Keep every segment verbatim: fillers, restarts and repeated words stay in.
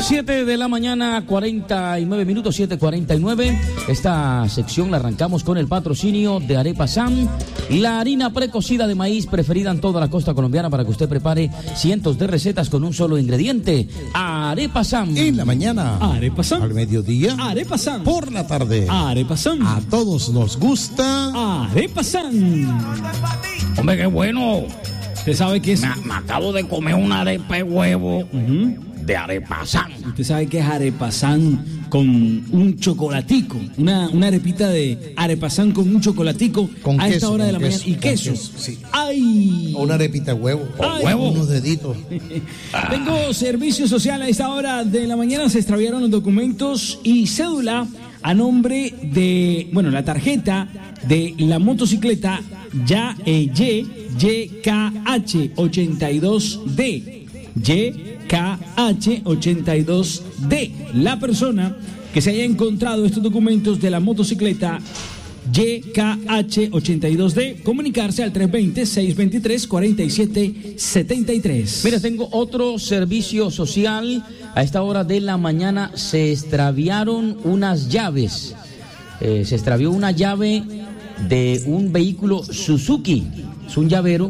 siete de la mañana, cuarenta y nueve minutos, siete cuarenta y nueve. Esta sección la arrancamos con el patrocinio de Arepa Sam, la harina precocida de maíz preferida en toda la costa colombiana para que usted prepare cientos de recetas con un solo ingrediente. Arepa Sam. En la mañana. Arepa Sam. Al mediodía. Arepa Sam. Por la tarde. Arepa Sam. A todos nos gusta. Arepa Sam. Hombre, qué bueno. ¿Usted sabe qué es? Me, me acabo de comer una arepa de huevo. Uh-huh. De arepasán. Usted sabe que es arepasán con un chocolatico, una, una arepita de arepasán con un chocolatico con a queso, esta hora de la queso, mañana y queso. queso sí. ¡Ay! O una arepita de huevo. Ay. Huevo. Unos deditos. Tengo servicio social a esta hora de la mañana. Se extraviaron los documentos y cédula a nombre de, bueno, la tarjeta de la motocicleta ya eh, Y Y K H ochenta y dos D. Y K H ochenta y dos D. La persona que se haya encontrado estos documentos de la motocicleta Y K H ochenta y dos D, comunicarse al tres dos cero, seis dos tres, cuatro siete siete tres. Mira, tengo otro servicio social. A esta hora de la mañana se extraviaron unas llaves. Eh, se extravió una llave de un vehículo Suzuki. Es un llavero.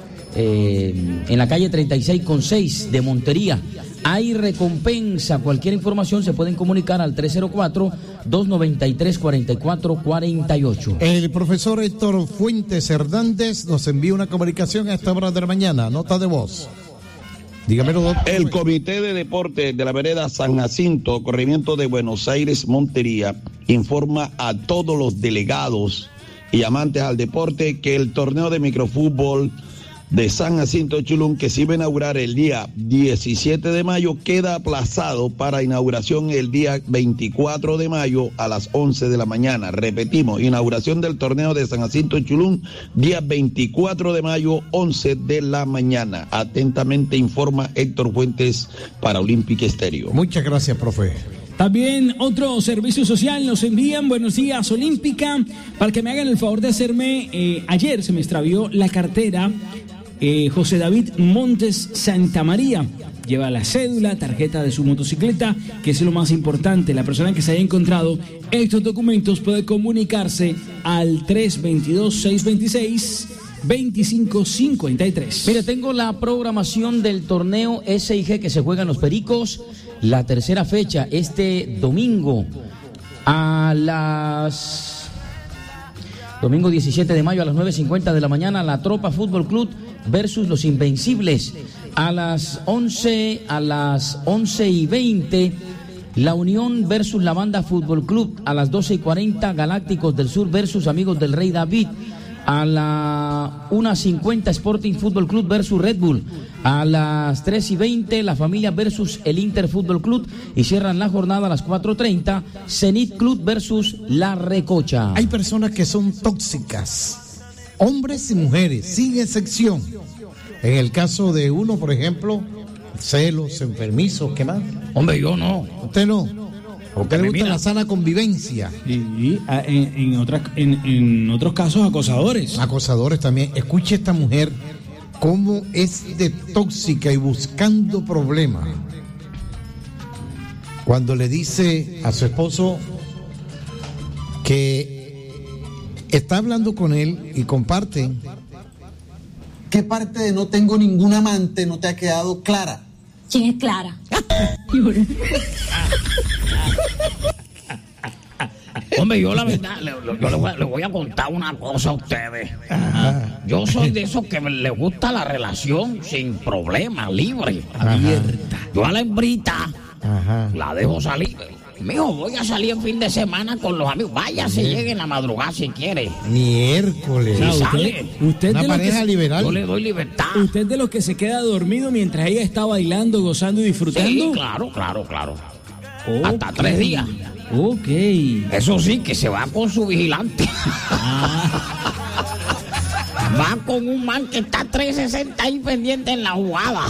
Eh, en la calle treinta y seis con seis de Montería. Hay recompensa. Cualquier información se pueden comunicar al tres cero cuatro, dos nueve tres, cuatro cuatro cuatro ocho. El profesor Héctor Fuentes Hernández nos envía una comunicación a esta hora de la mañana. Nota de voz. Dígamelo, doctor. El Comité de Deportes de la Vereda San Jacinto, corregimiento de Buenos Aires, Montería, informa a todos los delegados y amantes al deporte que el torneo de microfútbol de San Jacinto Chulún, que se iba a inaugurar el día diecisiete de mayo, queda aplazado para inauguración el día veinticuatro de mayo a las once de la mañana. Repetimos, inauguración del torneo de San Jacinto Chulún, día veinticuatro de mayo, once de la mañana. Atentamente informa Héctor Fuentes para Olímpica Estéreo. Muchas gracias, profe. También otro servicio social nos envían, buenos días Olímpica, para que me hagan el favor de hacerme, eh, ayer se me extravió la cartera, eh, José David Montes Santamaría, lleva la cédula, tarjeta de su motocicleta, que es lo más importante. La persona que se haya encontrado estos documentos puede comunicarse al tres dos dos, seis dos seis, dos cinco cinco tres. Mire, tengo la programación del torneo S I G que se juega en Los Pericos. La tercera fecha, este domingo a las... Domingo diecisiete de mayo a las nueve cincuenta de la mañana, la Tropa Fútbol Club versus los Invencibles. A las once, a las once y veinte, la Unión versus la Banda Fútbol Club. A las doce y cuarenta, Galácticos del Sur versus Amigos del Rey David. A la una cincuenta, Sporting Fútbol Club versus Red Bull. A las tres y veinte, La Familia versus el Inter Fútbol Club. Y cierran la jornada a las cuatro treinta, Zenit Club versus La Recocha. Hay personas que son tóxicas, hombres y mujeres, sin excepción. En el caso de uno, por ejemplo, celos, enfermizos, ¿qué más? Hombre, yo no. ¿Usted no? ¿Usted le gusta la sana convivencia? Y, y a, en, en, otras, en, en otros casos, acosadores. Acosadores también. Escuche esta mujer cómo es de tóxica y buscando problemas. Cuando le dice a su esposo que está hablando con él y comparten. ¿Qué parte de no tengo ningún amante no te ha quedado clara? ¿Quién es Clara? Hombre, yo la verdad, le, yo le voy, a, le voy a contar una cosa a ustedes. Ajá. Yo soy de esos que les gusta la relación sin problema, libre, abierta. Yo a la hembrita Ajá. la dejo salir. Mijo, voy a salir en fin de semana con los amigos. Váyase, sí. Llegue en la madrugada si quiere. Miércoles. Y sale. Usted, usted Una de pareja que, liberal. Yo le doy libertad. ¿Usted de los que se queda dormido mientras ella está bailando, gozando y disfrutando? Sí, claro, claro, claro. Okay. Hasta tres días. Ok. Eso sí, que se va con su vigilante. Ah. Va con un man que está trescientos sesenta ahí pendiente en la jugada.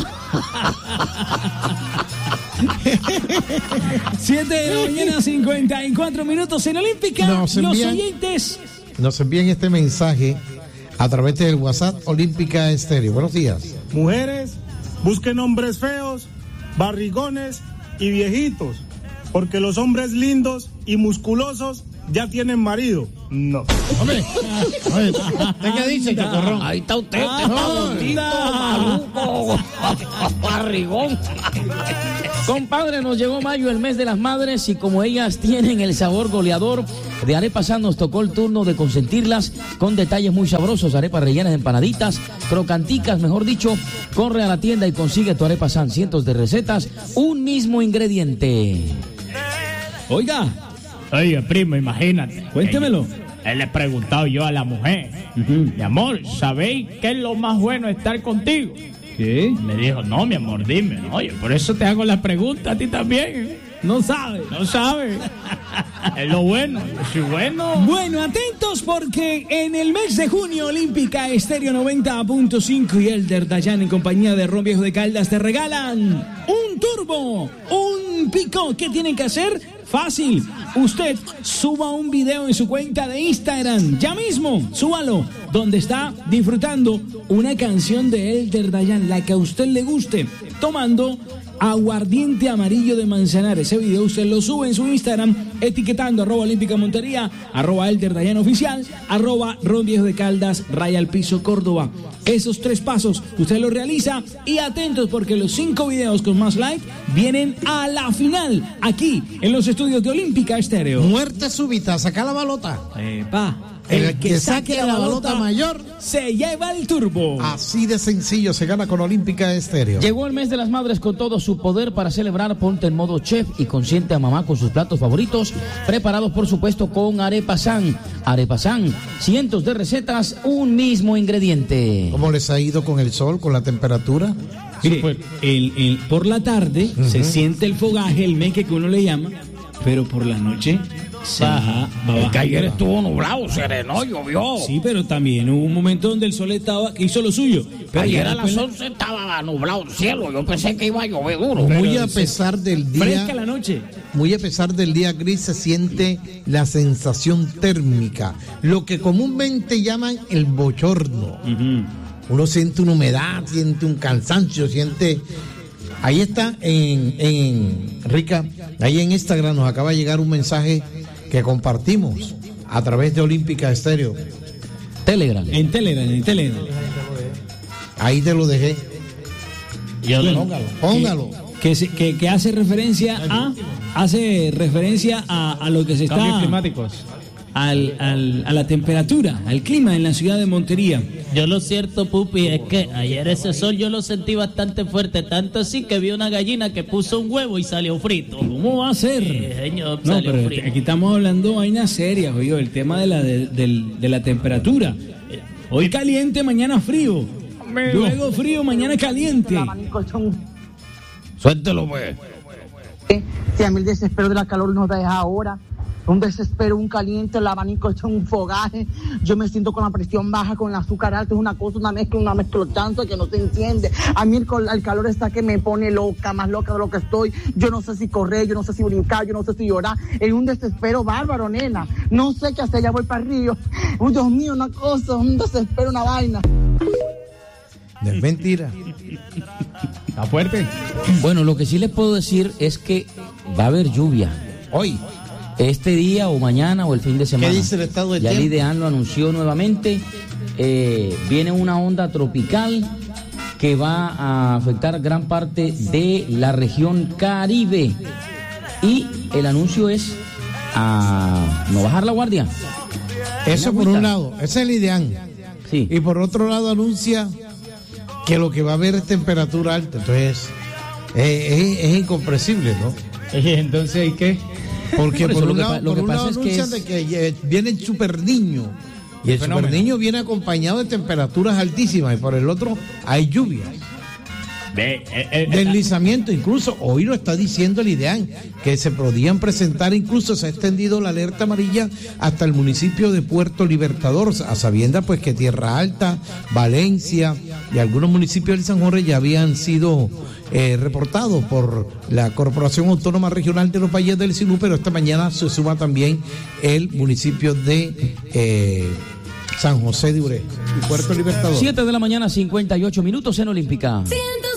siete de la mañana, cincuenta y cuatro minutos en Olímpica. Nos envían, los oyentes nos envían este mensaje a través del WhatsApp Olímpica Estéreo. Buenos días. Mujeres, busquen hombres feos, barrigones y viejitos, porque los hombres lindos y musculosos ya tienen marido. No. Hombre, ¿usted qué dice, Chocorrón? Ahí está usted, usted está gordito, maluco, barrigón. Compadre, nos llegó mayo, el mes de las madres, y como ellas tienen el sabor goleador de Arepa San, nos tocó el turno de consentirlas con detalles muy sabrosos, arepas rellenas de empanaditas, crocanticas, mejor dicho. Corre a la tienda y consigue tu Arepa San, cientos de recetas, un mismo ingrediente. Oiga, Oye, primo, imagínate. cuéntemelo. Él le he preguntado yo a la mujer, Uh-huh. mi amor, ¿sabéis qué es lo más bueno de estar contigo? ¿Qué? Me dijo, no, mi amor, dime. Oye, por eso te hago la pregunta a ti también. No sabe. No sabes. Es lo bueno, yo soy bueno. Bueno, atentos porque en el mes de junio Olímpica Estéreo noventa punto cinco y Elder Dayan en compañía de Ron Viejo de Caldas te regalan un turbo, un pico. ¿Qué tienen que hacer? Fácil, usted suba un video en su cuenta de Instagram, ya mismo, súbalo, donde está disfrutando una canción de Elder Dayan, la que a usted le guste, tomando aguardiente amarillo de Manzanares. Ese video usted lo sube en su Instagram, etiquetando arroba Olímpica Montería, arroba Elder Dayan Oficial, arroba Ron Viejo de Caldas, raya al piso Córdoba. Esos tres pasos usted los realiza y atentos porque los cinco videos con más like vienen a la final, aquí en los estudios de Olímpica Estéreo. Muerte súbita, saca la balota. Epa. El que saque la balota mayor se lleva el turbo. Así de sencillo se gana con Olímpica Estéreo. Llegó el mes de las madres con todo su poder para celebrar. Ponte en modo chef y consiente a mamá con sus platos favoritos, preparados por supuesto con Arepa San. Arepa San, cientos de recetas, un mismo ingrediente. ¿Cómo les ha ido con el sol, con la temperatura? Mire, el, el, por la tarde uh-huh. se siente el fogaje, el meque que uno le llama, pero por la noche se baja, va bajando. Que ayer estuvo nublado, serenó, llovió. Sí, pero también hubo un momento donde el sol estaba, hizo lo suyo. Pero ayer a las once estaba nublado el cielo, yo pensé que iba a llover duro. Muy a pesar del día, fresca la noche. Muy a pesar del día gris se siente la sensación térmica, lo que comúnmente llaman el bochorno. Uh-huh. Uno siente una humedad, siente un cansancio, siente... Ahí está en, en Rica, ahí en Instagram nos acaba de llegar un mensaje que compartimos a través de Olímpica Estéreo. Telegram. En Telegram, en Telegram. Ahí te lo dejé. Yo bueno, póngalo, póngalo. Que, que, que, que hace referencia a hace referencia a, a lo que se cambios está climáticos. Al, al, a la temperatura, al clima en la ciudad de Montería. Yo lo cierto, Pupi, es que ayer ese sol yo lo sentí bastante fuerte, tanto así que vi una gallina que puso un huevo y salió frito. ¿Cómo va a ser? Sí, señor, no, salió pero frito. Aquí estamos hablando de vainas serias, oye, el tema de la, de, de, de la temperatura. Hoy caliente, mañana frío. Amigo. Luego frío, mañana caliente. Suéltelo, pues. Si a mí el desespero de la calor nos deja ahora, un desespero, un caliente, el abanico hecho un fogaje, yo me siento con la presión baja, con el azúcar alto, es una cosa, una mezcla, una mezcla tanto que no se entiende. A mí el, el calor está que me pone loca, más loca de lo que estoy. Yo no sé si correr, yo no sé si brincar, yo no sé si llorar. Es un desespero bárbaro, nena. No sé qué hacer, ya voy para el río. Uy, Dios mío, una cosa, un desespero, una vaina. Es mentira. Está fuerte. Bueno, lo que sí les puedo decir es que va a haber lluvia hoy, este día o mañana o el fin de semana. ¿Qué dice el estado del ya tiempo? Ya el IDEAN lo anunció nuevamente. Eh, viene una onda tropical que va a afectar gran parte de la región Caribe. Y el anuncio es a no bajar la guardia. Eso por un lado, ese es el IDEAN. Sí. Y por otro lado anuncia que lo que va a haber es temperatura alta. Entonces, eh, es, es incomprensible, ¿no? Entonces, ¿y qué? Porque por, por un que, lado, lo por que un pasa lado es anuncian que es... de que viene el super niño. Y el super niño viene acompañado de temperaturas altísimas. Y por el otro hay lluvias. Eh, eh, eh, Deslizamiento, incluso hoy lo está diciendo el IDEAN, que se podían presentar, incluso se ha extendido la alerta amarilla hasta el municipio de Puerto Libertador, a sabiendas pues que Tierra Alta, Valencia y algunos municipios del San Jorge ya habían sido eh, reportados por la Corporación Autónoma Regional de los Valles del Sinú, pero esta mañana se suma también el municipio de eh, San José de Uré y Puerto Libertador. siete de la mañana, cincuenta y ocho minutos en Olímpica.